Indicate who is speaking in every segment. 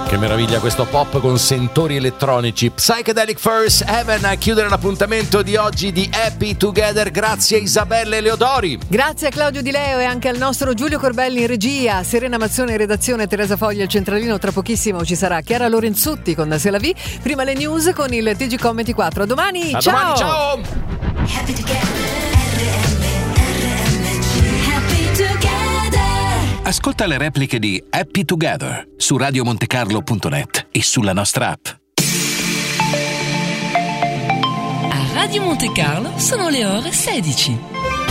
Speaker 1: Che meraviglia questo pop con sentori elettronici. Psychedelic First Heaven a chiudere l'appuntamento di oggi di Happy Together. Grazie a Isabella Eleodori.
Speaker 2: Grazie a Claudio Di Leo e anche al nostro Giulio Corbelli in regia, Serena Mazzone in redazione, Teresa Foglia al centralino. Tra pochissimo ci sarà Chiara Lorenzutti con C'est la vie. Prima le news con il TGcom 24. A domani, ciao!
Speaker 1: Domani, ciao!
Speaker 3: Happy together, happy together.
Speaker 4: Ascolta le repliche di Happy Together su radiomontecarlo.net e sulla nostra app.
Speaker 5: A Radio Monte Carlo sono le ore 16.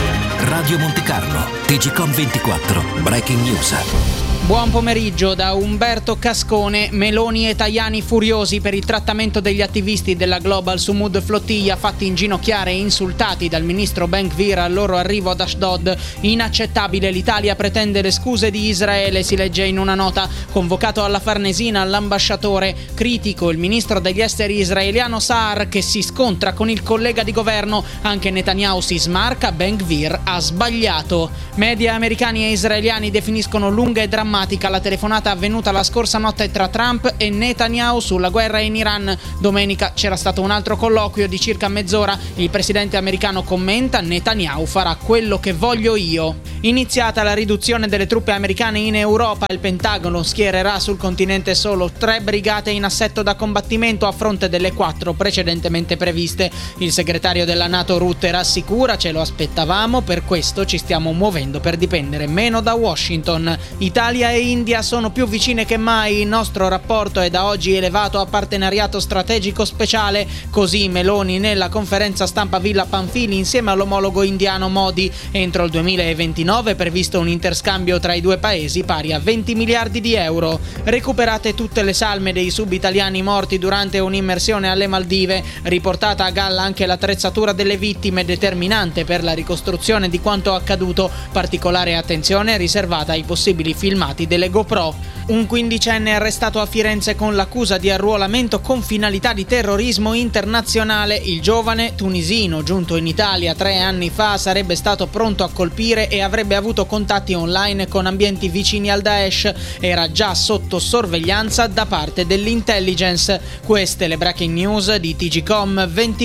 Speaker 4: Radio Monte Carlo, TGcom 24, Breaking News.
Speaker 6: Buon pomeriggio da Umberto Cascone. Meloni e Tajani furiosi per il trattamento degli attivisti della Global Sumud Flottiglia fatti inginocchiare e insultati dal ministro Ben-Gvir al loro arrivo ad Ashdod. Inaccettabile, l'Italia pretende le scuse di Israele, si legge in una nota. Convocato alla Farnesina l'ambasciatore, critico il ministro degli esteri israeliano Saar che si scontra con il collega di governo. Anche Netanyahu si smarca, Ben-Gvir ha sbagliato. Media americani e israeliani definiscono lunga e drammatica la telefonata avvenuta la scorsa notte tra Trump e Netanyahu sulla guerra in Iran. Domenica c'era stato un altro colloquio di circa mezz'ora. Il presidente americano commenta: Netanyahu farà quello che voglio io. Iniziata la riduzione delle truppe americane in Europa, il Pentagono schiererà sul continente solo 3 brigate in assetto da combattimento a fronte delle 4 precedentemente previste. Il segretario della NATO Rutte rassicura: ce lo aspettavamo, per questo ci stiamo muovendo per dipendere meno da Washington. Italia e India sono più vicine che mai, il nostro rapporto è da oggi elevato a partenariato strategico speciale, così Meloni nella conferenza stampa Villa Pamphili insieme all'omologo indiano Modi. Entro il 2029 è previsto un interscambio tra i due paesi pari a 20 miliardi di euro. Recuperate tutte le salme dei sub-italiani morti durante un'immersione alle Maldive, riportata a galla anche l'attrezzatura delle vittime, determinante per la ricostruzione di quanto accaduto. Particolare attenzione riservata ai possibili filmati delle GoPro. Un 15enne arrestato a Firenze con l'accusa di arruolamento con finalità di terrorismo internazionale. Il giovane tunisino giunto in Italia 3 anni fa sarebbe stato pronto a colpire e avrebbe avuto contatti online con ambienti vicini al Daesh. Era già sotto sorveglianza da parte dell'intelligence. Queste le breaking news di TGcom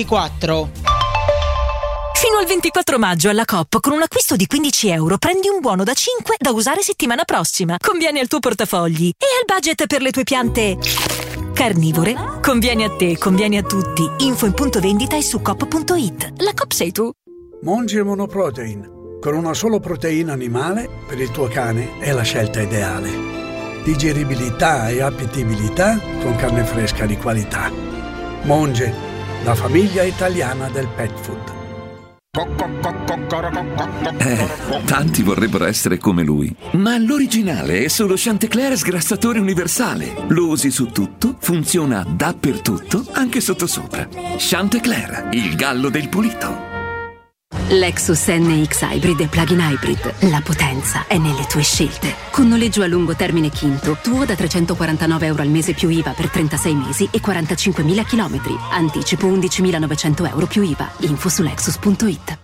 Speaker 6: 24.
Speaker 5: Fino al 24 maggio alla Coop con un acquisto di €15 prendi un buono da 5 da usare settimana prossima. Conviene al tuo portafogli e al budget per le tue piante carnivore. Conviene a te, conviene a tutti. Info in punto vendita e su coop.it. La Coop sei tu.
Speaker 7: Monge Monoprotein. Con una solo proteina animale per il tuo cane è la scelta ideale. Digeribilità e appetibilità con carne fresca di qualità. Monge, la famiglia italiana del pet food.
Speaker 8: Tanti vorrebbero essere come lui, ma l'originale è solo Chantecler sgrassatore universale. Lo usi su tutto, funziona dappertutto, anche sottosopra. Chantecler, il gallo del pulito.
Speaker 9: Lexus NX Hybrid e Plug-in Hybrid. La potenza è nelle tue scelte. Con noleggio a lungo termine Quinto, tuo da €349 al mese più IVA per 36 mesi e 45.000 chilometri. Anticipo €11.900 più IVA. Info su Lexus.it.